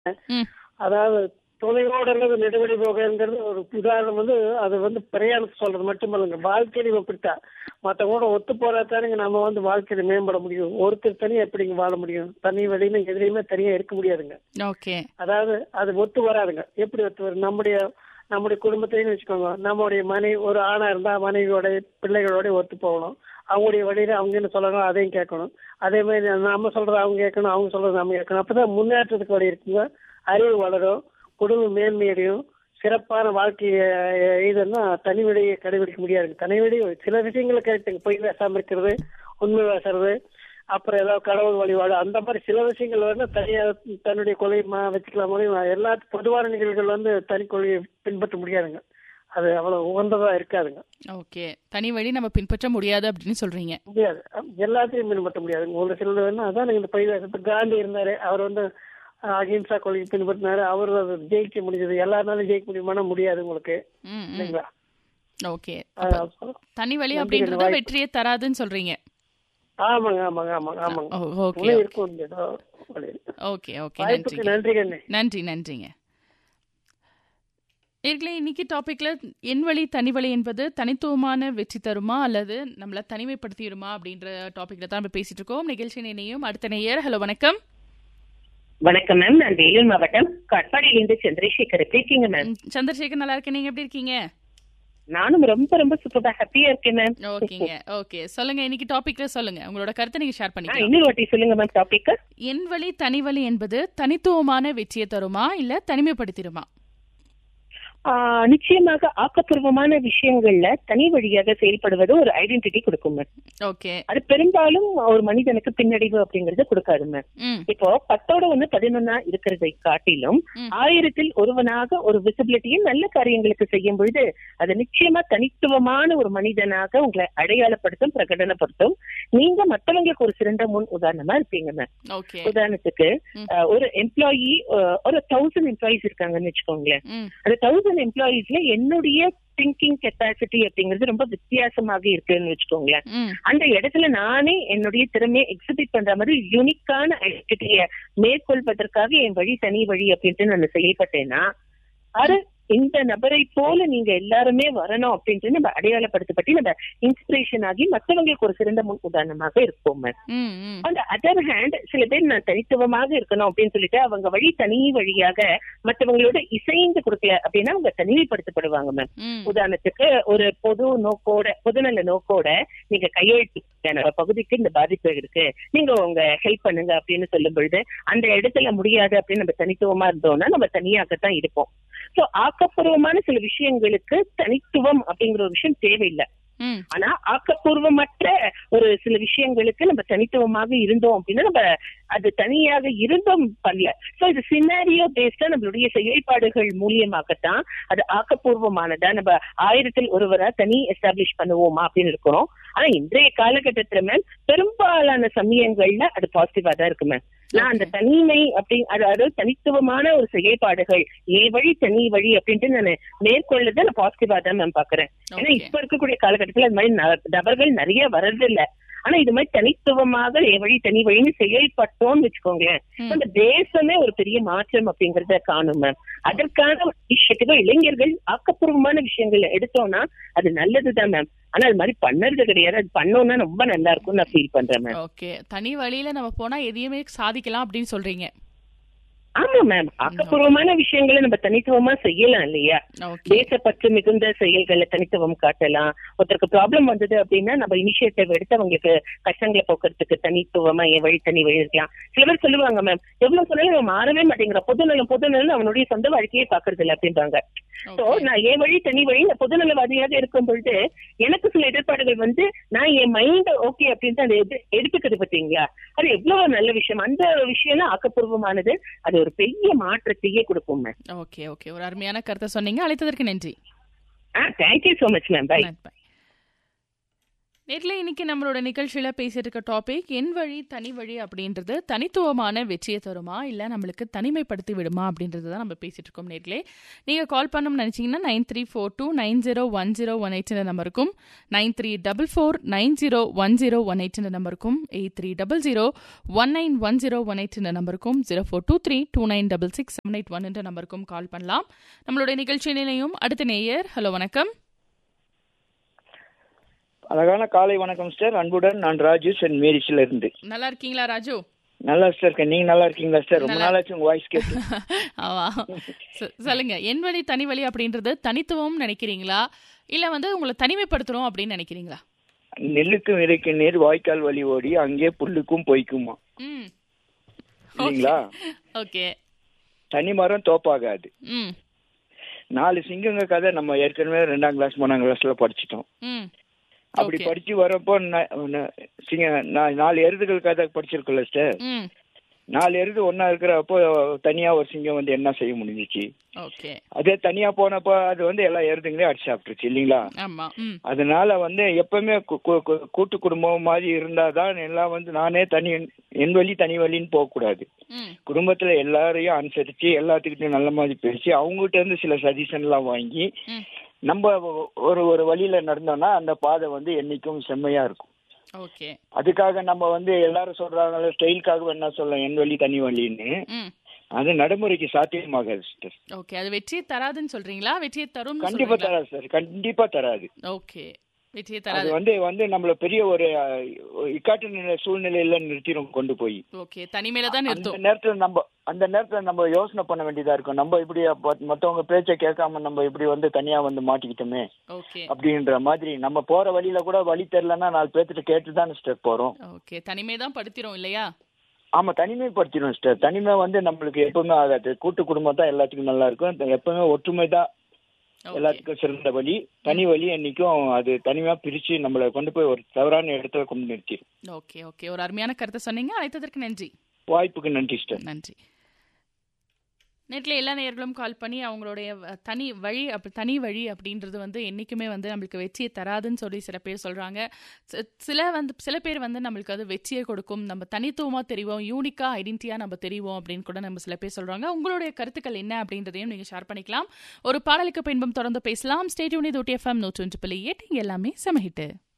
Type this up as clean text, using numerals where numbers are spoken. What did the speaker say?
ம். அதாவது தொலைவோடு அல்லது நெடுவழி போகிறது ஒரு உதாரணம் அது பிரயாணத்தை சொல்றது மட்டுமல்லங்க. வாழ்க்கையில இப்படித்தான் மற்றவங்களோட ஒத்து போறாதானுங்க நம்ம வாழ்க்கையில மேம்பட முடியும். ஒருத்தர் தனியா எப்படிங்க வாழ முடியும்? தனி வழியில எதுலையுமே தனியா இருக்க முடியாதுங்க. ஓகே. அதாவது அது ஒத்து வராதுங்க. எப்படி ஒத்து வரும்? நம்முடைய குடும்பத்தையும் வச்சுக்கோங்க. நம்முடைய மனைவி ஒரு ஆணா இருந்தா மனைவியோட பிள்ளைகளோட ஒத்து போகணும். அவங்களுடைய வழியில அவங்க என்ன சொல்றாங்களோ அதையும் கேட்கணும். அதே மாதிரி நம்ம சொல்றதை அவங்க கேட்கணும், அவங்க சொல்றதை நம்ம கேட்கணும். அப்பதான் முன்னேற்றத்துக்கு வழி இருக்குங்க. அறிவு வளரும், குடும்ப மேன்மையடையும், சிறப்பான வாழ்க்கையை இதுன்னா தனி வழியை கடைபிடிக்க முடியாதுங்க. தனி வழி சில விஷயங்களை கேட்டுங்க. பொய் பேசாம இருக்கிறது, உண்மை பேசுறது, அப்புறம் ஏதாவது கடவுள் வழிபாடு, அந்த மாதிரி சில விஷயங்கள் தனியா தன்னுடைய கொள்கை வச்சுக்கலாம். எல்லா பொதுவான நிகழ்வுகள் தனி கொள்கையை பின்பற்ற முடியாதுங்க. அது அவ்வளவு உகந்ததா இருக்காதுங்க. ஓகே. தனி வழி நம்ம பின்பற்ற முடியாது அப்படின்னு சொல்றீங்க. முடியாது. எல்லாத்தையும் பின்பற்ற முடியாதுங்க. ஒரு சில அதான் இந்த பொய் பேசுறது. காந்தி இருந்தாரு, அவர் அகிம்சா கொள்கை பின்பற்றினாரு. அவர் ஜெயிக்க முடிஞ்சது. எல்லாருனாலும் ஜெயிக்க முடியுமானா முடியாது உங்களுக்கு, இல்லைங்களா? ஓகே. தனி வழி அப்படின்றது வெற்றியை தராதுன்னு சொல்றீங்க. ஆமாங்க ஆமாங்க ஆமாங்க ஆமாங்க. ஓகே இருக்கும். Okay okay. நன்றிங்க. நன்றிங்க. நேர்களே, இன்னைக்கு டாபிக்ல என் வழி தனி வழி என்பது தனித்துவமான வெற்றி தருமா அல்லது நம்மள தனிமைப்படுத்திடுமா அப்படின்ற டாபிக்ல தான் நம்ம பேசிட்டு இருக்கோம். நிகழ்ச்சி நேயம் அடுத்த நேயர். ஹலோ, வணக்கம். வணக்கம் மேம், நான் வேலூர் மாவட்டம் காட்பாடியிலிருந்து சந்திரசேகர். எப்படி இருக்கீங்க மேம்? சந்திரசேகர், நல்லா இருக்கேன். நீங்க எப்படி இருக்கீங்க? நானும் ரொம்ப ரொம்ப சூப்பரா ஹாப்பியா இருக்கேன் மேம். ஓகேங்க. ஓகே, சொல்லுங்க. இன்னைக்கு டாபிக்ல சொல்லுங்க, உங்களோட கருத்தை நீங்க ஷேர் பண்ணிக்கலாம். இன்னொரு வாட்டி சொல்லுங்க மேம் டாபிக். என் வழி தனி வழி என்பது தனித்துவமான வெற்றியை தருமா இல்ல தனிமைப்படுத்திடுமா? நிச்சயமாக ஆக்கப்பூர்வமான விஷயங்கள்ல தனி வழியாக செயல்படுவது ஒரு ஐடென்டிட்டி கொடுக்கும் மேம். ஓகே. அது பெரும்பாலும் ஒரு மனிதனுக்கு பின்னடைவு அப்படிங்கறது கொடுக்காது மேம். இப்போ 10 11 இருக்கிறதை காட்டிலும் 1000 ஒருவனாக ஒரு விசிபிலிட்டியும் நல்ல காரியங்களுக்கு செய்யும் பொழுது அது நிச்சயமா தனித்துவமான ஒரு மனிதனாக உங்களை அடையாளப்படுத்தும், பிரகடனப்படுத்தும். நீங்க மற்றவங்களுக்கு ஒரு சிறந்த முன் உதாரணமா இருப்பீங்க மேம். உதாரணத்துக்கு ஒரு எம்ப்ளாயி, ஒரு 1000 எம்ப்ளாயிஸ் இருக்காங்கன்னு வச்சுக்கோங்களேன். அந்த 1000 எம்ப்ளாயிஸ்ல என்னுடைய திங்கிங் கெப்பாசிட்டி அப்படிங்கிறது ரொம்ப வித்தியாசமாக இருக்குன்னு வச்சுக்கோங்களேன். அந்த இடத்துல நானே என்னுடைய திறமையை எக்ஸிபிட் பண்ற மாதிரி யூனிக்கான ஐடென்டிட்டியை மேற்கொள்வதற்காக என் வழி தனி வழி அப்படின்ட்டு நான் செயல்பட்டேன்னா அது இந்த நபரை போல நீங்க எல்லாருமே வரணும் அப்படின்ட்டு நம்ம அடையாளப்படுத்தப்பட்டு நம்ம இன்ஸ்பிரேஷன் ஆகி மற்றவங்களுக்கு ஒரு சிறந்த முன் உதாரணமாக இருப்போம். அந்த அதர் ஹேண்ட் சில பேர் நான் தனித்துவமாக இருக்கணும் அப்படின்னு சொல்லிட்டு அவங்க வழி தனி வழியாக மற்றவங்களோட இசைந்து கொடுக்கல அப்படின்னா அவங்க தனிமைப்படுத்தப்படுவாங்க மேம். உதாரணத்துக்கு ஒரு பொதுநல நோக்கோட நீங்க கையெழுத்து நம்ம பகுதிக்கு இந்த பாதிப்பு இருக்கு, நீங்க உங்க ஹெல்ப் பண்ணுங்க அப்படின்னு சொல்லும் பொழுது அந்த இடத்துல முடியாது அப்படின்னு நம்ம தனித்துவமா இருந்தோம்னா நம்ம தனியாகத்தான் இருப்போம். சோ ஆக்கப்பூர்வமான சில விஷயங்களுக்கு தனித்துவம் அப்படிங்கிற ஒரு விஷயம் தேவையில்லை. ஆனா ஆக்கப்பூர்வமற்ற ஒரு சில விஷயங்களுக்கு நம்ம தனித்துவமாக இருந்தோம் அப்படின்னா நம்ம அது தனியாக இருந்தும் பண்ணல. சோ இது சினாரியோ பேஸ்டா நம்மளுடைய செயல்பாடுகள் மூலியமாகத்தான் அது ஆக்கப்பூர்வமானதா நம்ம 1000 ஒருவரா தனி எஸ்டாப்ளிஷ் பண்ணுவோமா அப்படின்னு இருக்கிறோம். ஆனா இன்றைய காலகட்டத்துல மேம் பெரும்பாலான சமயங்கள்ல அது பாசிட்டிவா தான் இருக்கு மேம். நான் அந்த தனிமை அதாவது தனித்துவமான ஒரு செயல்பாடுகள் வழி தனி வழி அப்படின்ட்டு நான் மேற்கொள்ளதை நான் பாசிட்டிவா தான் மேம் பாக்குறேன். ஏன்னா இப்ப இருக்கக்கூடிய காலகட்டத்துல அது மாதிரி நபர்கள் நிறைய வர்றது இல்ல. ஆனா இது மாதிரி தனித்துவமாக வழி தனி வழின்னு செயல்பட்டோம்னு வச்சுக்கோங்களேன், அந்த தேசமே ஒரு பெரிய மாற்றம் அப்படிங்கறத காணும் மேம். அதற்கான விஷயத்துக்கு இளைஞர்கள் ஆக்கப்பூர்வமான விஷயங்கள் எடுத்தோம்னா அது நல்லதுதான் மேம். ஆனா அது மாதிரி பண்ணறது கிடையாது. அது பண்ணோம்னா ரொம்ப நல்லா இருக்கும் நான் ஃபீல் பண்றேன் மேம். ஓகே. தனி வழியில நம்ம போனா எதையுமே சாதிக்கலாம் அப்படின்னு சொல்றீங்க. ஆமா மேம், ஆக்கப்பூர்வமான விஷயங்களை நம்ம தனித்துவமா செய்யலாம் இல்லையா? தேசப்பற்று மிகுந்த செயல்களை தனித்துவம் காட்டலாம். ஒருத்தருக்கு ப்ராப்ளம் வந்தது அப்படின்னா நம்ம இனிஷியேட்டிவ் எடுத்து அவங்களுக்கு கஷ்டங்களை போக்குறதுக்கு தனித்துவமா வழி தனி வழி இருக்கலாம். சில பேர் சொல்லுவாங்க மேம், எவ்வளவு சொன்னாலும் அவன் மாறவே மாட்டேங்கிற, பொதுநலம் அவனுடைய சொந்த வாழ்க்கையே பாக்குறது இல்லை அப்படின்றாங்க. சோ நான் வழி தனி வழி இந்த பொதுநலவாதியாக இருக்கும் பொழுது எனக்கு சில இடர்பாடுகள் நான் என் மைண்ட் ஓகே அப்படின்ட்டு அதை எடுத்துக்கிறது பார்த்தீங்களா, அது எவ்வளவு நல்ல விஷயம். அந்த விஷயம் ஆக்கப்பூர்வமானது, அது ஒரு பெரிய மாற்றத்தையே கொடுக்கும் மேம். ஓகே ஓகே, ஒரு அருமையான கருத்தை சொன்னீங்க. அழைத்ததற்கு நன்றி. Thank you so much ma'am. By. நேர்ல இன்னைக்கு நம்மளோட நிகழ்ச்சியில பேசிட்டு இருக்க டாபிக் என் வழி தனி வழி அப்படின்றது தனித்துவமான வெற்றியை தருமா இல்ல நம்மளுக்கு தனிமைப்படுத்தி விடுமா அப்படின்றது தான் நம்ம பேசிட்டு இருக்கோம். நேர்களே நீங்க கால் பண்ணணும்னு நினைச்சீங்கன்னா 9342901018 நம்பருக்கும் 9344901018 நம்பருக்கும் 8300191018 நம்பருக்கும் 0423296678 நம்பருக்கும் கால் பண்ணலாம். நம்மளுடைய நிகழ்ச்சி நிலையும் அடுத்த நேயர். ஹலோ வணக்கம். அழகான காலை வணக்கம் சார். அன்புடன் நான் ராஜு சென்ட் மேரிஸ்ல இருந்து. நல்லா இருக்கீங்களா ராஜு? நல்லா சார். நீங்க நல்லா இருக்கீங்களா சார்? ரொம்ப நாளாச்சு உங்க வாய்ஸ் கேட்டு. ஆமா, சொல்லுங்க. என் வழி தனி வழி அப்படின்றது தனித்துவம் நினைக்கிறீங்களா இல்ல உங்களை தனிமைப்படுத்தணும் அப்படின்னு நினைக்கிறீங்களா? நெல்லுக்கும் விதைக்கும் நேர் வாய்க்கால் வழி ஓடி அங்கே புல்லுக்கும் பொய்க்குமா இல்லீங்களா? ஓகே. தனி மரம் தோப்பாகாது. 4 சிங்கங்க கதை நம்ம ஏற்கனவே 2ஆம் கிளாஸ் 3ஆம் கிளாஸ்ல படிச்சிட்டோம். அப்படி படிச்சு வரப்போ 4 எருதுகள் கதை படிச்சிருக்கோம்ல சார். 4 எருது ஒன்னா இருக்கிறப்போ தனியா ஒரு சிங்கம் என்ன செய்ய முடிஞ்சிச்சு? அதே தனியா போனப்போ அது எல்லா எருதுங்களையும் அடிச்சு சாப்பிட்டுருச்சு இல்லீங்களா? அதனால எப்பவுமே கூட்டு குடும்பம் மாதிரி இருந்தாதான் எல்லாம் நானே என் வழி தனி வழின்னு போக கூடாது. குடும்பத்துல எல்லாரையும் அனுசரிச்சு எல்லாத்துக்கிட்டையும் நல்ல மாதிரி பேசி அவங்ககிட்ட இருந்து சில சஜஷன் எல்லாம் வாங்கி நம்ம ஒரு வழியில நடந்தோம்னா அந்த பாதை என்னைக்கும் செம்மையா இருக்கும். அதுக்காக நம்ம எல்லாரும் சொல்றாங்க ஸ்டைலுக்காக என்ன சொல்லலாம் என் வழி தனி வழின்னு, அது நடைமுறைக்கு சாத்தியமாகாது சிஸ்டர். ஓகே. அது வெற்றியை தராதுன்னு சொல்றீங்களா? வெற்றியை தரும்? கண்டிப்பா தராது சார், கண்டிப்பா தராது. ஓகே. அது நம்மள பெரிய ஒரு இக்காட்டு சூழ்நிலையில நிறுத்திடும் கொண்டு போய். ஓகே, தனிமையில தான் நிறுத்தும். அந்த நேரத்துல நம்ம யோசனை பண்ண வேண்டியதா இருக்கும். நம்ம இப்படி மத்தவங்க பேச்ச கேட்காம நம்ம இப்படி தனியா மாட்டிக்கிட்டோமே அப்படின்ற மாதிரி நம்ம போற வழியில கூட வழி தெரியலன்னா 4 பேர்த்திட்ட கேட்டுதான் சிஸ்டர் போறோம். ஓகே, தனிமை தான் படுத்திரும் இல்லையா? ஆமா, தனிமைப்படுத்திடும் சிஸ்டர். தனிமை நம்மளுக்கு எப்பவுமே ஆகாது. கூட்டு குடும்பம் தான் எல்லாத்துக்கும் நல்லா இருக்கும். எப்பவுமே ஒற்றுமை தான் எல்லாத்துக்கும் சிறந்த வழி. தனி வழி என்னைக்கும் அது தனியா பிரிச்சு நம்மளை கொண்டு போய் ஒரு தவறான இடத்துல கொண்டு நிறுத்திடும். ஓகே ஓகே, ஒரு அருமையான கருத்தை சொன்னீங்க. அழைத்ததற்கு நன்றி. வாய்ப்புக்கு நன்றி சிஸ்டர். நன்றி. நேற்றில் எல்லா நேயர்களும் கால் பண்ணி அவங்களுடைய தனி வழி அப்படின்றது என்றைக்குமே நம்மளுக்கு வெற்றியை தராதுன்னு சொல்லி சில பேர் சொல்கிறாங்க. சில பேர் நம்மளுக்கு அது வெற்றியை கொடுக்கும், நம்ம தனித்துவமாக தெரிவோம், யூனிக்காக ஐடென்டிட்டியாக நம்ம தெரிவோம் அப்படின்னு கூட நம்ம சில பேர் சொல்கிறாங்க. உங்களுடைய கருத்துக்கள் என்ன அப்படின்றதையும் நீங்கள் ஷேர் பண்ணிக்கலாம். ஒரு பாடலுக்கு பின்பும் தொடர்ந்து பேசலாம். Stay tune. இது OTFM 102.8. எல்லாமே செம ஹிட்.